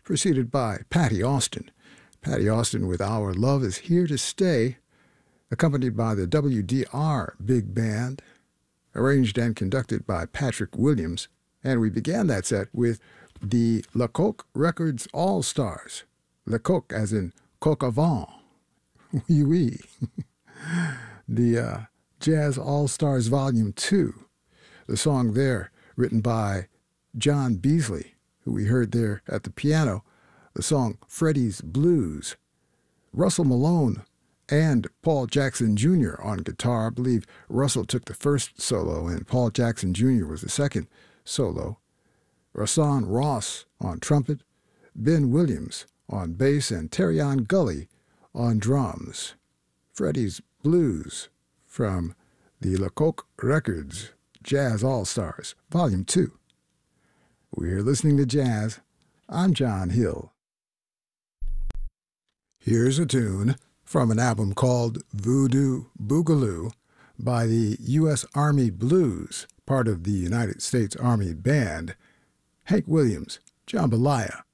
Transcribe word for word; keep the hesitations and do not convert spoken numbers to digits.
preceded by Patty Austin. Patty Austin with Our Love Is Here to Stay, accompanied by the W D R Big Band, arranged and conducted by Patrick Williams. And we began that set with the Lecoq Records All-Stars. Lecoq as in coq au vin. Oui, oui. The uh, Jazz All-Stars Volume two. The song there written by John Beasley, who we heard there at the piano. The song Freddie's Blues. Russell Malone and Paul Jackson Junior on guitar. I believe Russell took the first solo and Paul Jackson Junior was the second solo. Rahsaan Ross on trumpet, Ben Williams on bass, and Terrion Gully on drums. Freddie's Blues from the Lecoq Records Jazz All-Stars, Volume two. We're listening to jazz. I'm John Hill. Here's a tune from an album called Voodoo Boogaloo by the U S Army Blues, part of the United States Army Band. Hank Williams, Jambalaya.